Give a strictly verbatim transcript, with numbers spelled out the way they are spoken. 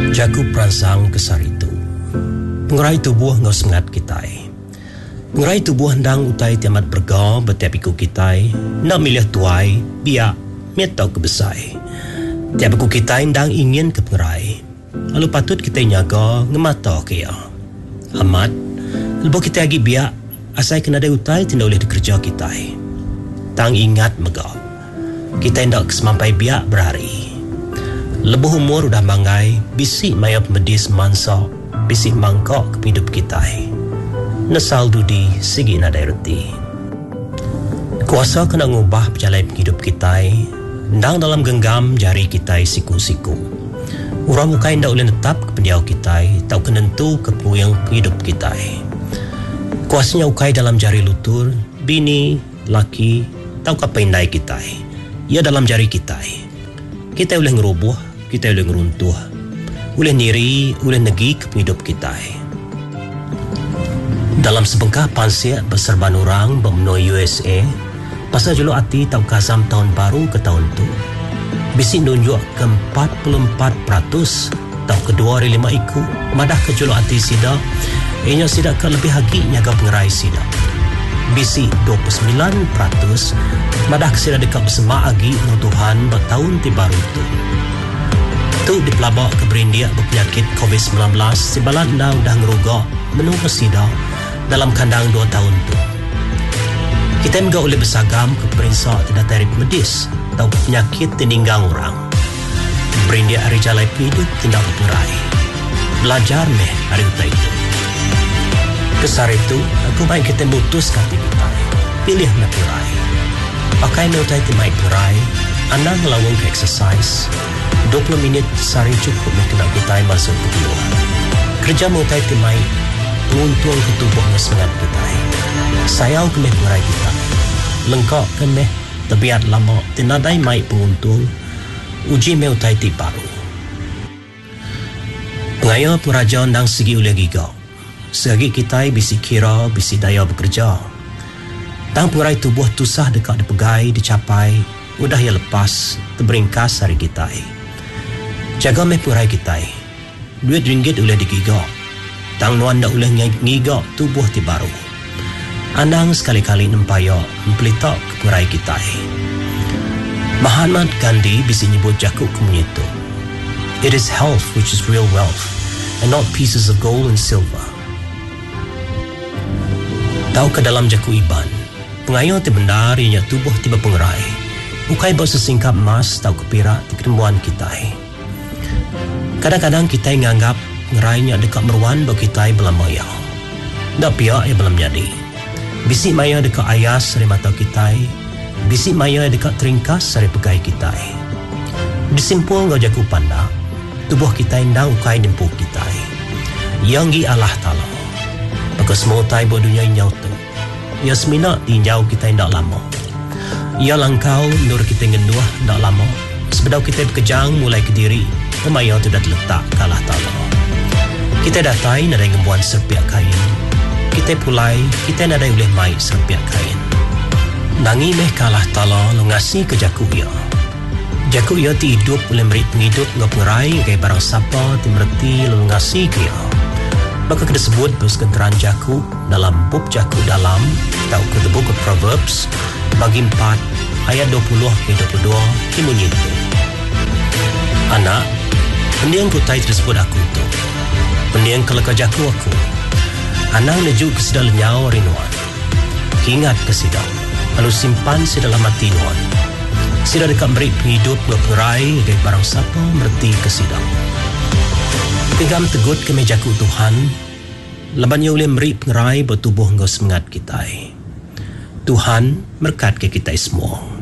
Jaku perangsang kesar itu. Pengerai tubuh ngau sengat kitai. Pengerai tubuh hendang utai tiamat berga betiap iku kitai. Nak milih tuai, biak, metau kebesai. Tiap iku kitai hendang ingin ke pengerai. Lalu patut kita nyaga ngemata kaya. Amat, lepas kita lagi biak, asai kena ada utai tidak boleh dikerja kitai. Tang ingat mega. Kita hendak kesemampai biak berhari. Lebuh umur udah mangai, bisik maya medis mansa, bisik mangkok ke hidup kita. Nesal dudi sigi nadai reti. Kuasa kena ngubah berjalan hidup kita, ndang dalam genggam jari kita siku-siku. Orang muka indah boleh tetap ke pendiau kita, tau kenentu ke puyang hidup kita. Kuasanya ukai dalam jari lutur, bini, laki, tau ke pendai kita. Ia dalam jari kita. Kita boleh ngerubuh, kita boleh ngeruntuh. Boleh niri, boleh negi ke hidup kita. Dalam sebengkah pansiak berserban orang bermenui U S A, pasal julu hati tau kazam tahun baru ke tahun tu. Bisi nunjuk ke empat puluh empat peratus tau kedua dari lima iku. Madah ke julu hati sida, ianya sida ke lebih hagi nyaga pengerai sida. Bisi dua puluh sembilan peratus madah ke sida dekat bersemak agi no Tuhan bertahun ti baru tu. Tu dipelabak ke berindia berpenyakit covid sembilan belas sibalan dah udah ngerugak menunggu sida dalam kandang dua tahun tu. Kita juga boleh bersagam ke perintah tidak tarik medis atau penyakit tininggang orang. Berindia hari jalai hidup tindak berperai. Belajar meh hari utai itu. Kesar itu, aku main kita mutus kata kita. Pilih meh perai. Pakai meh utai timai perai. Anak ngelawang ke exercise. dua puluh minit sehari cukup meh kena kita masuk ke keluar. Kerja meh utai timai. Penguntung ke tubuhnya semangat kita. Sayau ke meh perai kita. Lengkap ke meh. Tebiat lama. Tinadai mai penguntung. Uji meh utai ti baru. Pengaya peraja ndang segi oleh giga. Segi kita bisi kira, bisi daya bekerja. Tang purai tubuh tusah dekat dipegai, dicapai, udah ya lepas, terberingkas hari kita. Jaga meh purai kita. Duit ringgit oleh digiga. Tang nuan dah oleh ngiga tubuh ti baru. Andang sekali-kali nempaya mempelitak ke purai kita. Mahatma Gandhi bisi nyebut jakuk kemunyitu. It is health which is real wealth and not pieces of gold and silver. Tahu ke dalam jaku iban, pengayau ti benar ianya tubuh tiba pengerai. Bukai bawa sesingkap emas tahu ke perak di ketembuan kita. Kadang-kadang kita menganggap pengerainya dekat meruan bagi kita belam maya. Tak pihak ia belum jadi. Bisik maya dekat ayas dari mata kita. Bisik maya dekat teringkas dari pegai kita. Disimpul ngau jaku panda, tubuh kita indang ukai dimpu kita. Yang gi Allah Ta'ala. Maka semua tai buat dunia inyau tu. Ia semina tinjau kita indak lama. Ia langkau nur kita ngenduah indak lama. Sebedau kita berkejang mulai ke diri. Pemaya tu dah terletak ke Allah Ta'ala. Kita datai nadai ngembuan serpiak kain. Kita pulai, kita nadai boleh mai serpiak kain. Nangi meh ke Allah Ta'ala lo ngasih ke jaku ia. Jaku ia ti hidup boleh beri penghidup ngau pengerai gaya barang sapa ti mereti lo ngasih ke ia. Maka kita sebut bersekenteran jaku dalam bub jaku dalam atau ke the book of Proverbs bagi empat ayat dua puluh ke dua puluh dua kimunyi itu. Anak, pendiang kutai tersebut aku itu. Pendiang kelaka jaku aku. Anak neju ke sedal nyau rinuan. Ingat ke sidang. Lalu simpan sedalam hati nuan. Sida dekat beri penghidup berperai dari barang siapa merti ke sidang. Pinggam tegut ke mejaku Tuhan. Labannya boleh beri pengerai bertubuh ngau semangat kita. Tuhan berkat ke kita semua.